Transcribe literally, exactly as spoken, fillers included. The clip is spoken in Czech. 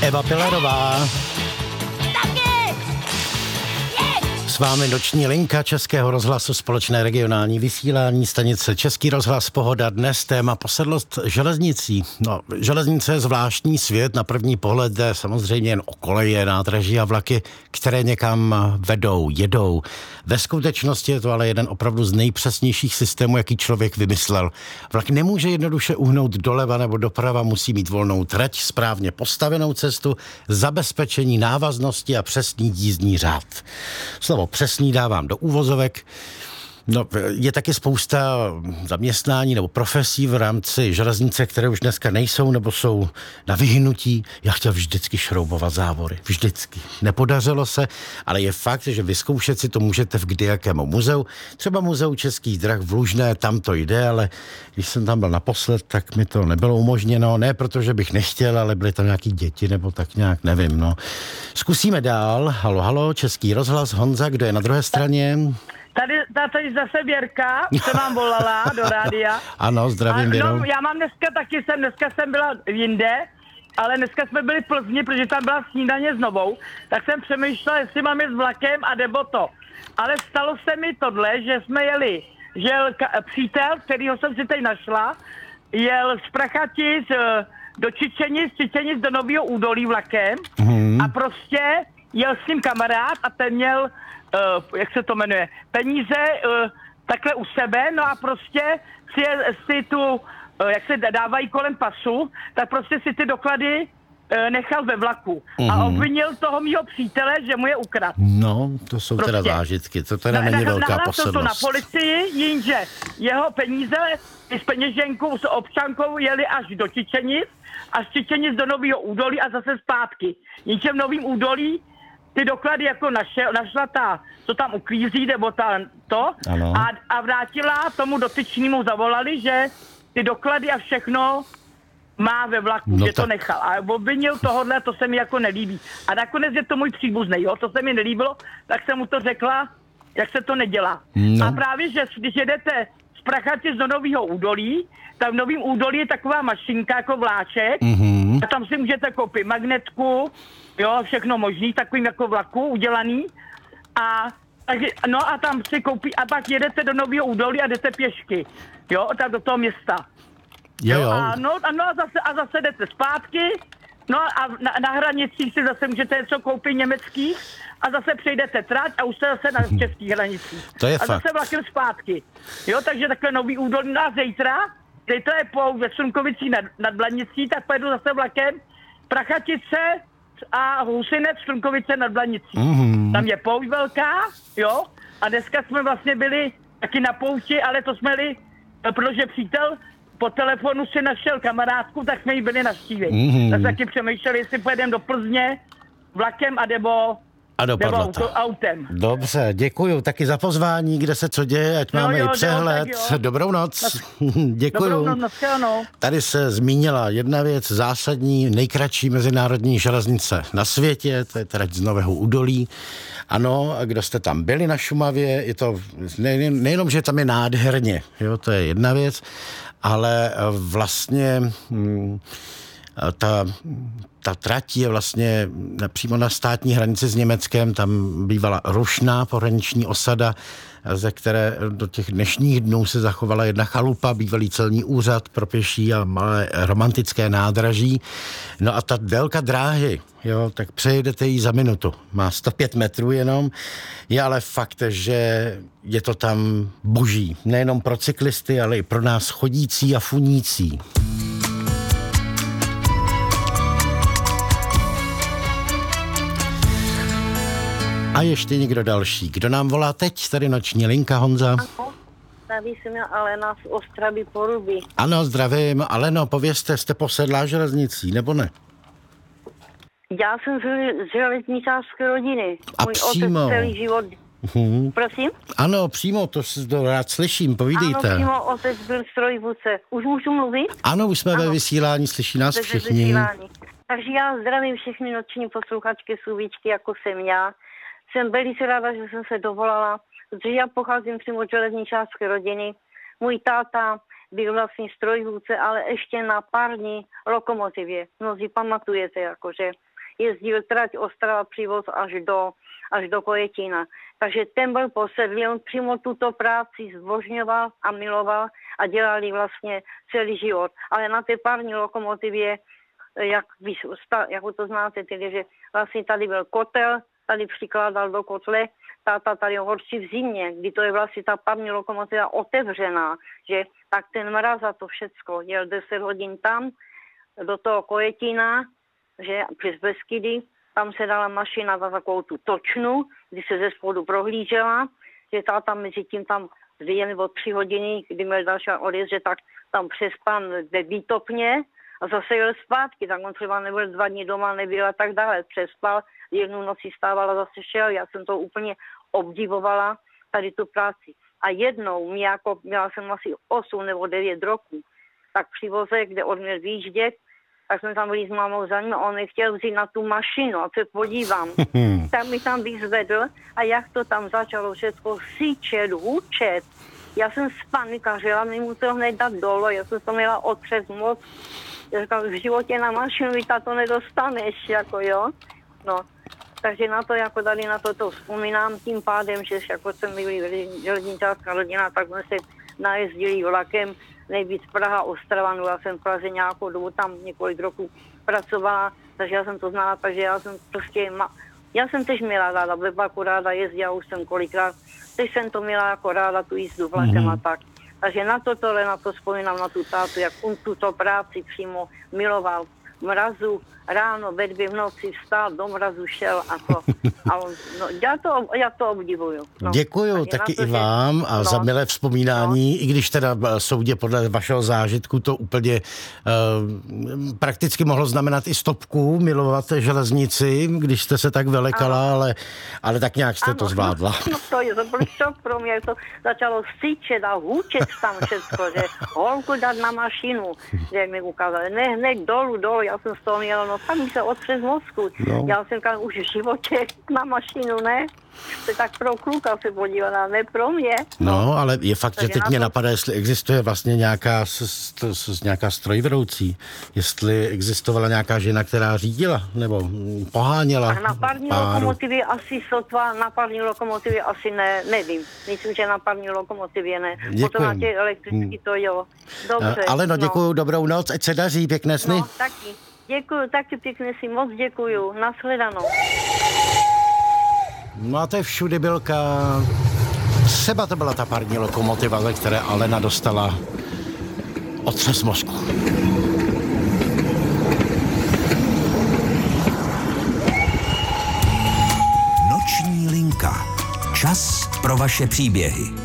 Eva Pilarová. S vámi noční linka Českého rozhlasu, společné regionální vysílání, stanice Český rozhlas Pohoda. Dnes téma posedlost železnicí. No, železnice je zvláštní svět, na první pohled jde samozřejmě jen o koleje, nádraží a vlaky, které někam vedou, jedou. Ve skutečnosti je to ale jeden opravdu z nejpřesnějších systémů, jaký člověk vymyslel. Vlak nemůže jednoduše uhnout doleva nebo doprava, musí mít volnou trať, správně postavenou cestu, zabezpečení návaznosti a přesný jízdní řád. Slovo přesný dávám do úvozovek. No, je taky spousta zaměstnání nebo profesí v rámci železnice, které už dneska nejsou nebo jsou na vyhnutí. Já chtěl vždycky šroubovat závory. Vždycky. Nepodařilo se, ale je fakt, že vyzkoušet si to můžete v kdejakému muzeu. Třeba muzeu Českých drah v Lužné, tam to jde, ale když jsem tam byl naposled, tak mi to nebylo umožněno. Ne protože bych nechtěl, ale byly tam nějaký děti nebo tak nějak, nevím. No. Zkusíme dál. Halo, halo, Český rozhlas. Honza, kdo je na druhé straně? Tady, tady zase Věrka, se vám volala do rádia. Ano, zdravím, Věro. No, já mám dneska taky, jsem, dneska jsem byla jinde, ale dneska jsme byli v Plzni, protože tam byla snídaně s Novou, tak jsem přemýšlela, jestli mám jít s vlakem a nebo to. Ale stalo se mi tohle, že jsme jeli, že jel ka- přítel, kterýho jsem si teď našla, jel z Prachatic do Čičenic, Čičenic do Nového Údolí vlakem hmm. a prostě jel s ním kamarád a ten měl Uh, jak se to jmenuje, peníze uh, takhle u sebe, no a prostě si, je, si tu, uh, jak se dávají kolem pasu, tak prostě si ty doklady uh, nechal ve vlaku. Mm-hmm. A obvinil toho mýho přítele, že mu je ukradl. No, to jsou prostě teda zážitky, to teda není na, velká posedlost. To na posedlost. policii, jinže jeho peníze i s peněženkou, s občankou jeli až do Čičenic, až z Čičenic do Nového Údolí a zase zpátky. Jinže v Novém Údolí ty doklady jako našel, našla ta, co tam uklízí, nebo ta, to, a, a vrátila tomu dotyčnímu, zavolali, že ty doklady a všechno má ve vlaku, no že tak to nechal. A obvinil tohodle, to se mi jako nelíbí. A nakonec je to můj příbuznej, jo, to se mi nelíbilo, tak jsem mu to řekla, jak se to nedělá. No. A právě, že když jedete z Prachatic do Nového Údolí, tak v Novém Údolí je taková mašinka jako vláček, mm-hmm. a tam si můžete koupit magnetku, jo, všechno možný, takovým jako vlaku udělaný. A, takže, no a tam si koupí, a pak jedete do Nového Údolí a jdete pěšky, jo, tak do toho města. Jo, jo. A, no, a, no a, zase, a zase jdete zpátky, no a na, na hranicích si zase můžete něco koupit německých a zase přejdete trať a už jste zase na českých hranicích. To je a fakt. zase vlakem zpátky. Jo, takže takhle Nový Údolí, no a zítra, zítra je po ve Slunkovicích nad, nad Blanicí, tak pojedu zase vlakem Prachatice a Husinec, Slunkovice nad Blanicí. Mm-hmm. Tam je pouť velká, jo, a dneska jsme vlastně byli taky na pouti, ale to jsme byli, protože přítel po telefonu si našel kamarádku, tak jsme ji byli navštívit. Mm-hmm. Tak taky přemýšleli, jestli pojedeme do Plzně vlakem a nebo a dopadlo to autem. Dobře, děkuju taky za pozvání, kde se co děje, ať máme no, jo, i přehled. Jo, Dobrou noc. Děkuju. Dobrou noc, no. Tady se zmínila jedna věc zásadní, nejkratší mezinárodní železnice na světě, to je trať z Nového Údolí. Ano, a kdo jste tam byli na Šumavě, je to nejen, nejenom, že tam je nádherně, jo, to je jedna věc, ale vlastně hm, ta Ta trať je vlastně přímo na státní hranici s Německem, tam bývala rušná pohraniční osada, ze které do těch dnešních dnů se zachovala jedna chalupa, bývalý celní úřad pro pěší a malé romantické nádraží. No a ta délka dráhy, jo, tak přejedete ji za minutu. Má sto pět metrů jenom, je ale fakt, že je to tam boží. Nejenom pro cyklisty, ale i pro nás chodící a funící. A ještě někdo další. Kdo nám volá teď? Tady noční linka, Honza. Ano, tady jsem já Alena z Ostravy Poruby. Ano, zdravím. Aleno, povězte, jste posedlá železnicí, nebo ne? Já jsem z železničářské rodiny. A Můj přímo. otec celý život. Hmm. Prosím? Ano, přímo, to si to rád slyším, povídejte. Ano, přímo otec byl strojvůdce. Už můžu mluvit? Ano, už jsme ano. ve vysílání, slyší nás Ve všichni. Vysílání. Takže já zdravím všechny noční posluchačky, suvíčky, jako jsem já. Jsem velice ráda, že jsem se dovolala, protože já pocházím přímo od železničářské rodiny. Můj táta byl vlastně strojvůdce, ale ještě na pární lokomotivě. Mnozí pamatujete, jakože jezdil trať Ostrava Přívoz až do, až do Kojetína. Takže ten byl posedlý, on přímo tuto práci zbožňoval a miloval a dělali vlastně celý život. Ale na té pární lokomotivě, jak, vy, jako to znáte, tedy, že vlastně tady byl kotel, tady přikládal do kotle, táta tady horší v zimě, kdy to je vlastně ta parní lokomotiva otevřená, že tak ten mraz a to všecko, jel deset hodin tam, do toho Kojetína, že přes Beskydy, tam se dala mašina za takovou tu točnu, kdy se ze spodu prohlížela, že táta mezi tím tam dvě nebo tři hodiny, kdy měl další odjezd, že tak tam přespal ve výtopně a zase jel zpátky, tak on třeba nebyl dva dny doma, nebyl a tak dále, přespal, jednu noci stával a zase šel, já jsem to úplně obdivovala, tady tu práci. A jednou, mě jako, měla jsem asi osm nebo devět roků, tak při voze, kde on měl výjíždět, tak jsme tam byli s mámou za ním a on chtěl vzít na tu mašinu a se podívám. Tak mi tam vyzvedl a jak to tam začalo všechno syčet, hučet. Já jsem spanikařila, mi to hned dát dolo, já jsem to měla otřes moc. Já říkám, v životě na mašinu vy to nedostaneš, jako jo. No, takže na to, jako tady na to, to vzpomínám tím pádem, že jako jsem byli železničářská rodina, tak jsme se najezdili vlakem, nejvíc Praha, Ostrava, no já jsem v Praze nějakou dobu tam několik roků pracovala, takže já jsem to znala, takže já jsem prostě, ma... já jsem tež měla ráda, Bebaku ráda jezdila, už jsem kolikrát, teď jsem to měla jako ráda tu jízdu vlakem mm-hmm. a tak. Takže na to tohle, na to vzpomínám na tu tátu, jak on tuto práci přímo miloval. Mrazu, ráno, ve dvě v noci vstál, do mrazu šel a to. A on, no, já, to já to obdivuju. No. Děkuju taky to, i vám že, a no, za milé vzpomínání, no. I když teda soudě podle vašeho zážitku to úplně uh, prakticky mohlo znamenat i stopku, milovat železnici, když jste se tak velekala, ale, ale tak nějak jste ano, to zvládla. No, no to je, to byl šok pro mě, to začalo syčet a hůčet tam všechno, že holku dát na mašinu, že mi ukázali, ne, hned dolů, dolů, já jsem z toho měla, no tak mi se otřes mozku. No. Já jsem říkala, už v životě na mašinu, ne? To tak pro kluka se podívala, ne pro mě. No, ale je fakt, takže že teď mě to... napadá, jestli existuje vlastně nějaká, s, s, s, nějaká strojvedoucí, jestli existovala nějaká žena, která řídila, nebo poháněla. Tak na parní lokomotivě asi sotva, na parní lokomotivě asi ne, nevím. Myslím, že na parní lokomotivě ne. Děkujem. Potom na těch elektrický to jo. Dobře. Ale no, děkuju, no. Dobrou noc, ať se daří, pěkné sny. No, taky. Děkuju, taky pěkné sny, moc děkuju. Nashledanou. No a to je všudy bylka. Třeba to byla ta parní lokomotiva, ze které Alena dostala otřes mozku. Noční linka. Čas pro vaše příběhy.